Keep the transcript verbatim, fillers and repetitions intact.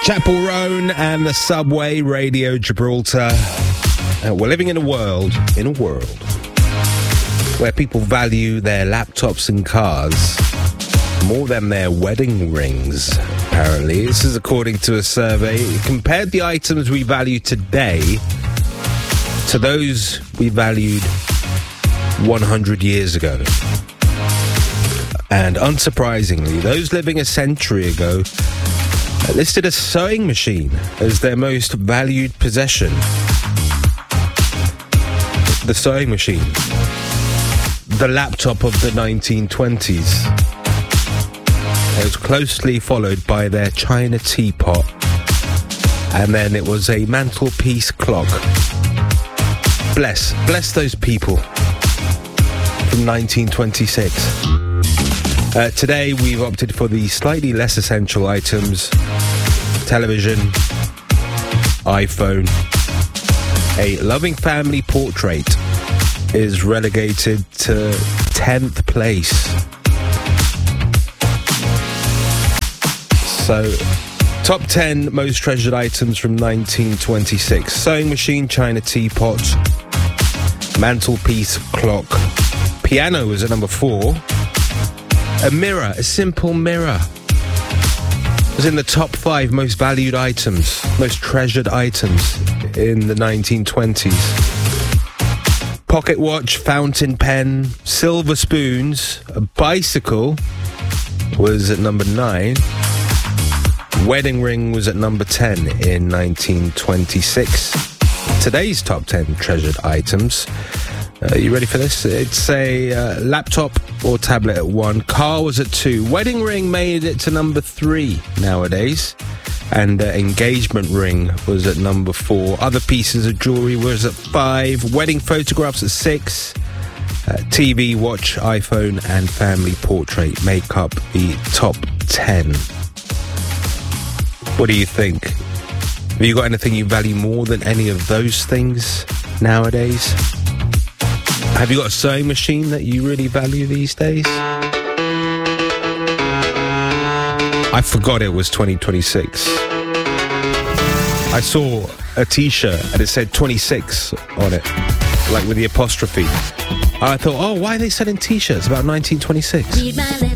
Chapel Roan and the Subway, Radio Gibraltar. Uh, we're living in a world, in a world, where people value their laptops and cars more than their wedding rings, apparently. This is according to a survey. It compared the items we value today to those we valued one hundred years ago. And unsurprisingly, those living a century ago listed a sewing machine as their most valued possession. The sewing machine. The laptop of the nineteen twenties. It was closely followed by their China teapot. And then it was a mantelpiece clock. Bless, bless those people from nineteen twenty-six. Uh, today we've opted for the slightly less essential items. Television, iPhone. A loving family portrait is relegated to tenth place. So, top ten most treasured items from nineteen twenty-six. Sewing machine, China teapot, mantelpiece clock. Piano was at number four. A mirror, a simple mirror, was in the top five most valued items, most treasured items in the nineteen twenties. Pocket watch, fountain pen, silver spoons, a bicycle was at number nine. Wedding ring was at number ten in nineteen twenty-six. Today's top ten treasured items. Uh, you ready for this? It's a uh, laptop or tablet at one. Car was at two. Wedding ring made it to number three nowadays. And uh, engagement ring was at number four. Other pieces of jewellery was at five. Wedding photographs at six. Uh, T V, watch, iPhone and family portrait make up the top ten. What do you think? Have you got anything you value more than any of those things nowadays? Have you got a sewing machine that you really value these days? I forgot it was twenty twenty-six. I saw a t-shirt and it said twenty-six on it, like with the apostrophe. I thought, oh, why are they selling t-shirts about nineteen twenty-six?